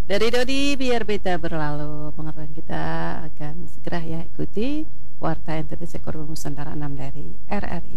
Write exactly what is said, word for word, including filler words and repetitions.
Dari Dodi biar beta berlalu. Pengertian kita akan segera ya ikuti Warta N T T Sekor Nusantara enam dari R R I.